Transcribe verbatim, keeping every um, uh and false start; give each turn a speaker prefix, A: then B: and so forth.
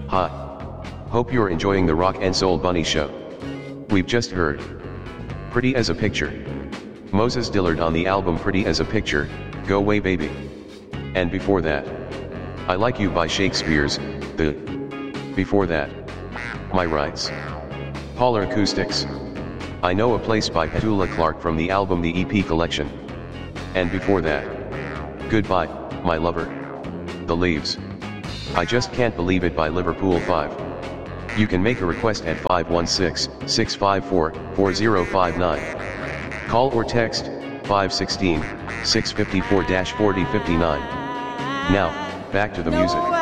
A: Hi. Hope you're enjoying the Rock and Soul Bunny show. We've just heard Pretty as a Picture. Moses Dillard on the album Pretty as a Picture, Go Way Baby. And before that, I Like You by Shakespeare's, The. Before that, My Rights. Polar Acoustics. I Know a Place by Petula Clark from the album The E P Collection. And before that, Goodbye, My Lover. The Leaves. I Just Can't Believe It by Liverpool five. You can make a request at five one six, six five four, four zero five nine. Call or text five one six, six five four, four zero five nine. Now, back to the music.